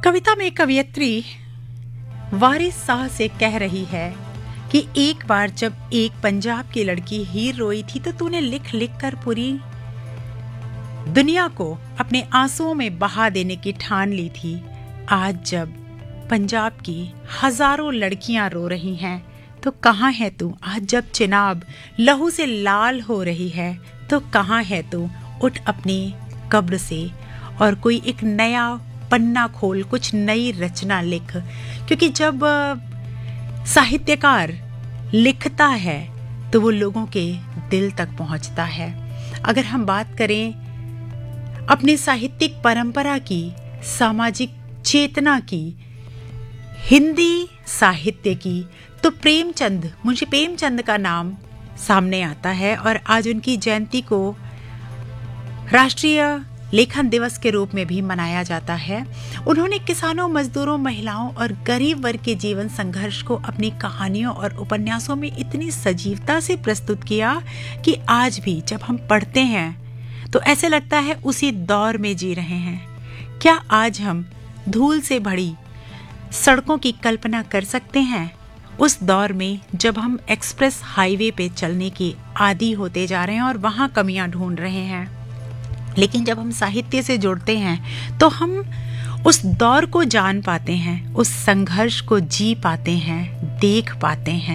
कविता में कवयित्री वारिस शाह से कह रही है कि एक बार जब एक पंजाब की लड़की हीर रोई थी तो तूने लिख लिख कर पूरी दुनिया को अपने आंसुओं में बहा देने की ठान ली थी। आज जब पंजाब की हजारों लड़कियां रो रही हैं तो कहाँ है तू? आज जब चिनाब लहू से लाल हो रही है तो कहाँ है तू? उठ अपनी कब्र से और कोई एक नया पन्ना खोल, कुछ नई रचना लिख। क्योंकि जब साहित्यकार लिखता है तो वो लोगों के दिल तक पहुंचता है। अगर हम बात करें अपनी साहित्यिक परंपरा की, सामाजिक चेतना की, हिंदी साहित्य की, तो मुंशी प्रेमचंद का नाम सामने आता है और आज उनकी जयंती को राष्ट्रीय लेखन दिवस के रूप में भी मनाया जाता है। उन्होंने किसानों, मजदूरों, महिलाओं और गरीब वर्ग के जीवन संघर्ष को अपनी कहानियों और उपन्यासों में इतनी सजीवता से प्रस्तुत किया कि आज भी जब हम पढ़ते हैं तो ऐसे लगता है उसी दौर में जी रहे हैं। क्या आज हम धूल से भरी सड़कों की कल्पना कर सकते हैं उस दौर में जब हम एक्सप्रेस हाईवे पे चलने की आदी होते जा रहे हैं और वहां कमियां ढूंढ रहे हैं? लेकिन जब हम साहित्य से जुड़ते हैं तो हम उस दौर को जान पाते हैं, उस संघर्ष को जी पाते हैं, देख पाते हैं।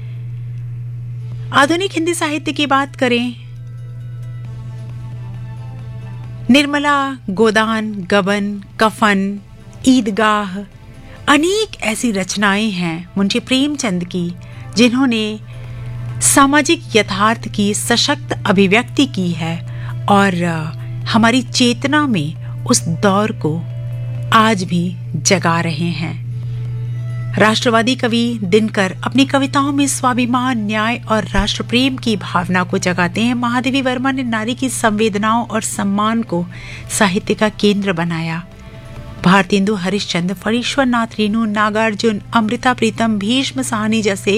आधुनिक हिंदी साहित्य की बात करें, निर्मला, गोदान, गबन, कफन, ईदगाह, अनेक ऐसी रचनाएं हैं मुंशी प्रेमचंद की जिन्होंने सामाजिक यथार्थ की सशक्त अभिव्यक्ति की है और हमारी चेतना में उस दौर को आज भी जगा रहे हैं। राष्ट्रवादी कवि दिनकर अपनी कविताओं में स्वाभिमान, न्याय और राष्ट्र प्रेम की भावना को जगाते हैं। महादेवी वर्मा ने नारी की संवेदनाओं और सम्मान को साहित्य का केंद्र बनाया। भारतेंदु हरिश्चंद्र, फणीश्वर नाथ रेणु, नागार्जुन, अमृता प्रीतम, भीष्म साहनी जैसे